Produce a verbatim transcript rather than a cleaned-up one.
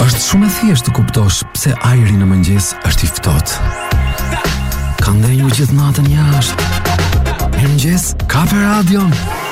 Është shumë e thjeshtë të kuptosh pse ajri në mëngjes është i ftohtë. Ka ndenjur gjithë natën jashtë. Mirëmëngjes, Kafe Radio.